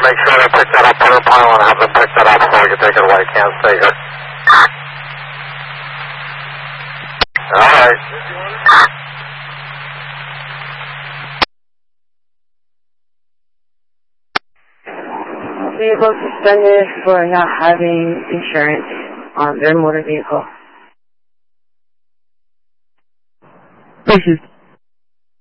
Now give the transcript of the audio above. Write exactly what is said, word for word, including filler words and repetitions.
make sure they pick that up, put her pile and have them pick that up so I can take it away. Can't stay here. Alright. Vehicle suspended for not having insurance on their motor vehicle. This is